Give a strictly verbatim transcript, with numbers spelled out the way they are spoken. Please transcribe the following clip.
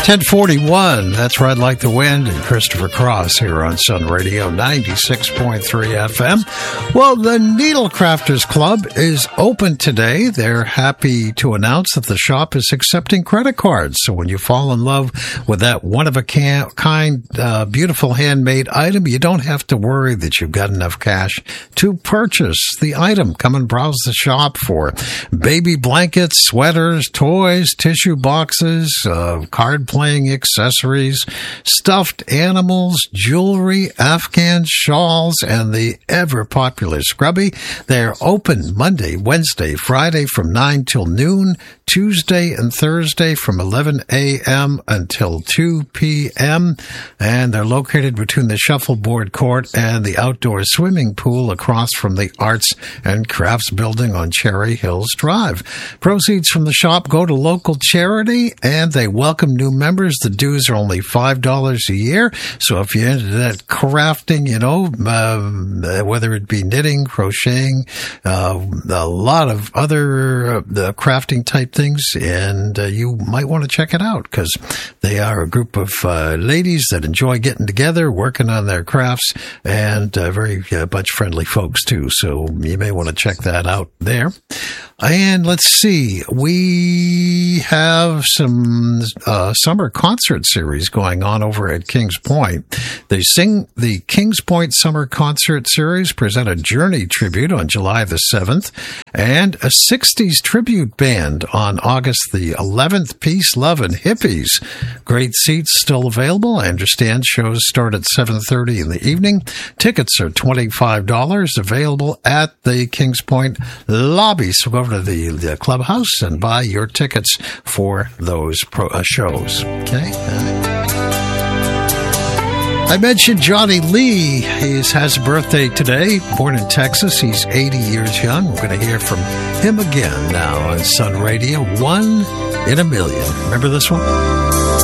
ten forty-one, that's Ride Like the Wind and Christopher Cross here on Sun Radio ninety-six point three F M. Well, the Needle Crafters Club is open today. They're happy to announce that the shop is accepting credit cards. So when you fall in love with that one-of-a-kind, uh, beautiful handmade item, you don't have to worry that you've got enough cash to purchase the item. Come and browse the shop for baby blankets, sweaters, toys, tissue boxes, uh, card playing accessories, stuffed animals, jewelry, Afghan shawls, and the ever-popular Scrubby. They're open Monday, Wednesday, Friday from nine till noon, Tuesday and Thursday from eleven a.m. until two p.m., and they're located between the shuffleboard court and the outdoor swimming pool across from the Arts and Crafts Building on Cherry Hills Drive. Proceeds from the shop go to local charity, and they welcome new members. The dues are only five dollars a year, so if you're into that crafting, you know, uh, whether it be knitting, crocheting, uh, a lot of other uh, the crafting type things, and uh, you might want to check it out because they are a group of uh, ladies that enjoy getting together, working on their crafts, and uh, very uh, much friendly folks too. So you may want to check that out there. And let's see, we have some uh, summer concert series going on over at Kings Point. They sing the Kings Point Summer Concert Series present a Journey tribute on July the seventh and a sixties tribute band on August the eleventh. Peace, Love, and Hippies. Great seats still available. I understand shows start at seven thirty in the evening. Tickets are twenty-five dollars, available at the Kings Point lobby. So go over to the, the clubhouse and buy your tickets for those pro, uh, shows. Okay? Uh, I mentioned Johnny Lee. He has a birthday today, born in Texas. He's eighty years young. We're going to hear from him again now on Sun Radio, One in a Million. Remember this one?